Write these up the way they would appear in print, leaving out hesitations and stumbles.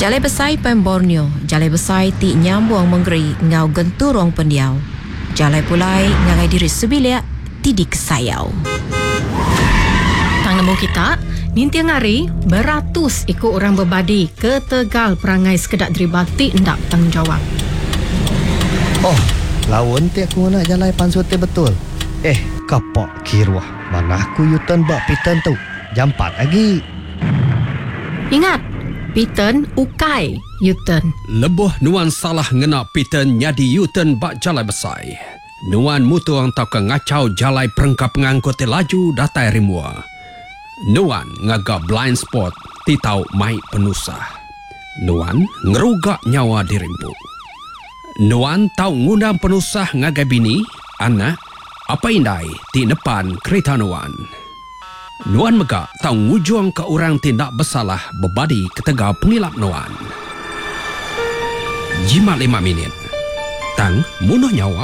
Jalai besai pen Borneo, jalai besai ti nyambung menggeri ngau genturong pendiau. Jalai pulai ngagai diri sebilia tidik sayau. Tang nemu kita, nintiang hari beratus ikut orang berbadi ke Tegal perangai sekedak deribati ndak tanggungjawab. Oh, lawan ti aku nak jalai pansute betul. Kapok kiruah. Mana aku yutan bak pitan tu. Jam 4 lagi. Ingat, Piten ukai Yuten. Lebuh nuan salah ngena Piten nyadi Yuten bak jalai besai. Nuan mutuang tau ke ngacau jalai perengkap pengangkut laju datai rimua. Nuan ngaga blind spot ti tau mai penusah. Nuan ngerugak nyawa dirimpu. Nuan tau ngundang penusah ngagai bini, anak, apa indai ti depan kereta Nuan. Nuan megak tau ngujuang ke orang tindak bersalah berbadi ke Tegal pengilap Nuan. Jimat 5 minit. Tang munuh nyawa.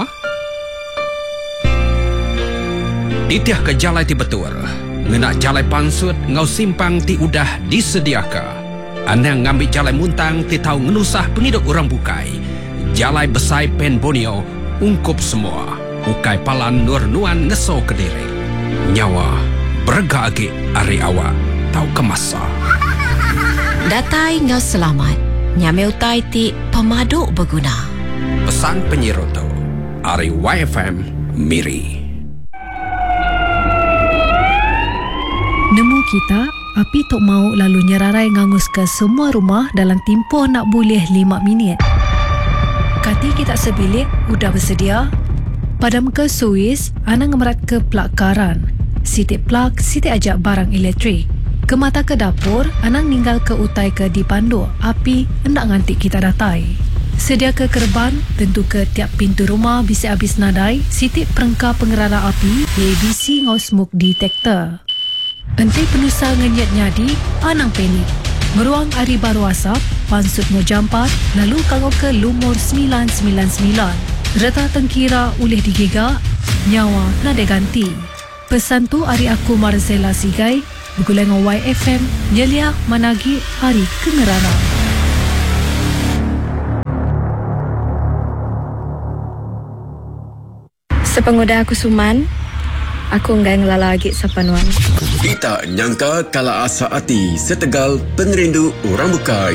Ditiah ke jalai ti betul. Ngenak jalai pansut ngau simpang ti udah disediaka. Anang ngambil jalai muntang ti tau ngenusah penghidup orang bukai. Jalai besai pen Borneo ungkup semua. Ukai palan nur Nuan ngeso ke diri. Nyawa berga agi hari awak tau kemasa. Datai ngau selamat. Nyame utai ti pemaduk berguna. Pesan penyiroto Ari YFM Miri. Nemu kita, api tok mau lalu nyerarai ngangus ke semua rumah dalam tempoh nak boleh 5 minit. Kati kita sebilik udah bersedia. Padam ke Suis, anang ngemerat ke plak karan. Sitik plak, sitik ajak barang elektrik. Ke mata ke dapur, anang ninggal ke utai ke dipandu. Api hendak ngantik kita datai. Sedia ke kerban, tentu ke tiap pintu rumah bisa habis nadai. Sitik perengkap pengerara api, ABC ngau smoke detector. Enti penusa ngenyat nyadi, anang panik. Meruang hari baru asap, pansut ngo jampat, lalu kagau ke lumur 999. Reta tengkira ulih digigak, nyawa nade ganti. Pesan tu hari aku Marzela Sigai, bergulai ngo YFM, nyelia managi hari kengerana. Sepengoda aku Suman, aku enggak ngelala lagi sapanuan. Kita nyangka kala asa hati setegal pengerindu orang bukai.